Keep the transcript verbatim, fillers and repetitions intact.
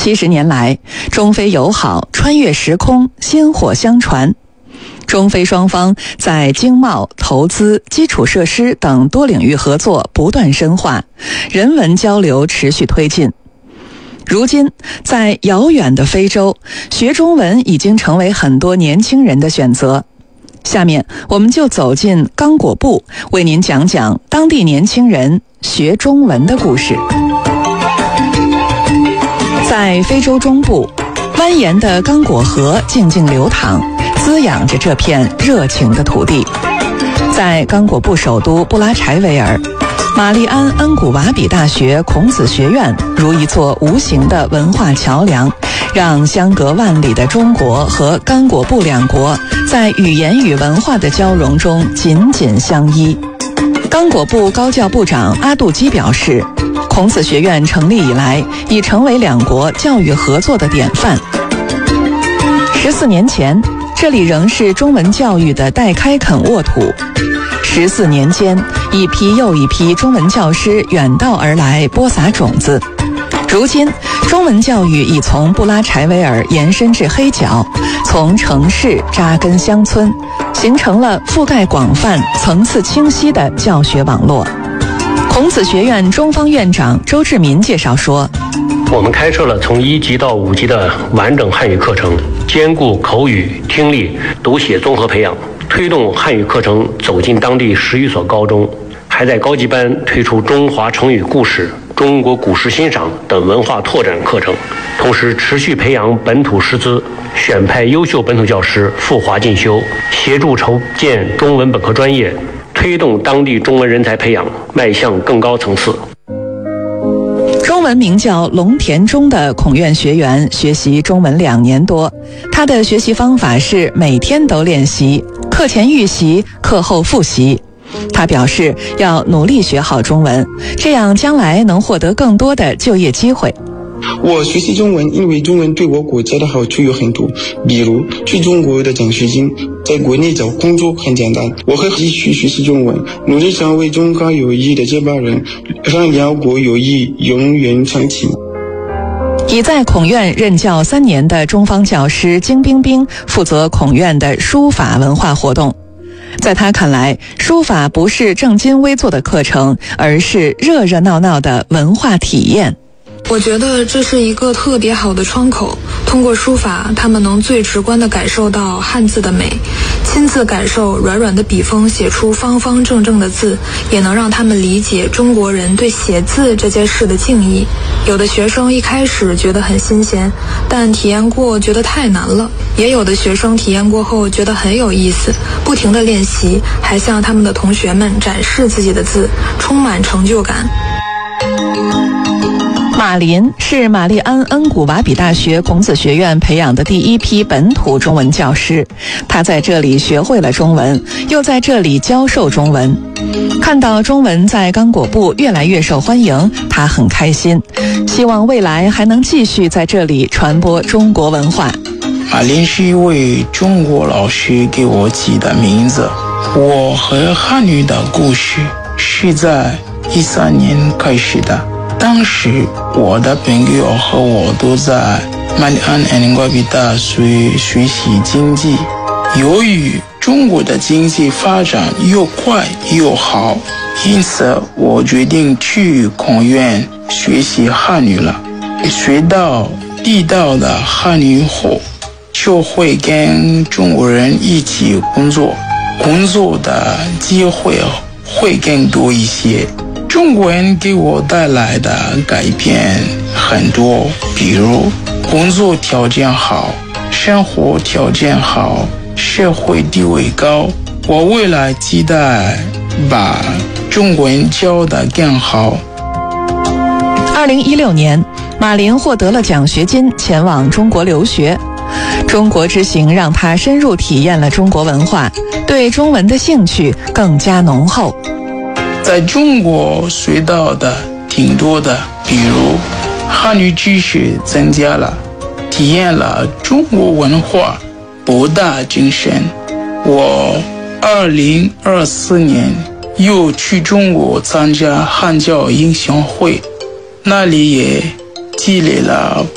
七十年来，中非友好穿越时空，薪火相传。中非双方在经贸、投资、基础设施等多领域合作不断深化，人文交流持续推进。如今，在遥远的非洲，学中文已经成为很多年轻人的选择。下面，我们就走进刚果布，为您讲讲当地年轻人学中文的故事。在非洲中部，蜿蜒的刚果河静静流淌，滋养着这片热情的土地。在刚果布首都布拉柴维尔，玛丽安恩古瓦比大学孔子学院如一座无形的文化桥梁，让相隔万里的中国和刚果布两国在语言与文化的交融中紧紧相依。刚果布高教部长阿杜基表示，孔子学院成立以来，已成为两国教育合作的典范。十四年前，这里仍是中文教育的待开垦沃土。十四年间，一批又一批中文教师远道而来，播撒种子。如今，中文教育已从布拉柴维尔延伸至黑角，从城市扎根乡村，形成了覆盖广泛、层次清晰的教学网络。孔子学院中方院长周志民介绍说， 我们开设了从一级到五级的完整汉语课程，兼顾口语、听力、读写综合培养，推动汉语课程走进当地十余所高中，还在高级班推出中华成语故事、中国古诗欣赏等文化拓展课程，同时持续培养本土师资，选派优秀本土教师赴华进修，协助筹建中文本科专业，推动当地中文人才培养迈向更高层次。 中文名叫龙田中的孔院学员学习中文两年多，他的学习方法是每天都练习，课前预习，课后复习。他表示要努力学好中文，这样将来能获得更多的就业机会。 我学习中文，因为中文对我国家的好处有很多，比如去中国的奖学金，在国内找工作很简单。我会继续学习中文，努力成为中华友谊的接班人，让两国友谊永远长期。 已在孔院任教三年的中方教师金冰冰负责孔院的书法文化活动。在他看来，书法不是正襟危坐的课程，而是热热闹闹的文化体验。 我觉得这是一个特别好的窗口，通过书法，他们能最直观地感受到汉字的美，亲自感受软软的笔锋写出方方正正的字，也能让他们理解中国人对写字这件事的敬意。有的学生一开始觉得很新鲜，但体验过觉得太难了，也有的学生体验过后觉得很有意思，不停地练习，还向他们的同学们展示自己的字，充满成就感。 马林是玛丽安恩古瓦比大学孔子学院培养的第一批本土中文教师，他在这里学会了中文，又在这里教授中文。看到中文在刚果布越来越受欢迎，他很开心，希望未来还能继续在这里传播中国文化。 马林是一位中国老师给我起的名字。我和汉语的故事是在一三年开始的。当时我的朋友和我都在玛丽安恩古瓦比大学学习经济。由于中国的经济发展又快又好，因此我决定去孔院学习汉语了。学到地道的汉语后，就会跟中国人一起工作，工作的机会会更多一些。中国人给我带来的改变很多，比如工作条件好，生活条件好，社会地位高。我未来期待把中国人教得更好。 二零一六年，马林获得了奖学金，前往中国留学。中国之行让他深入体验了中国文化，对中文的兴趣更加浓厚。 在中国学到的挺多的，比如汉语知识增加了，体验了中国文化博大精深。我二零二四年又去中国参加汉教英雄会，那里也积累了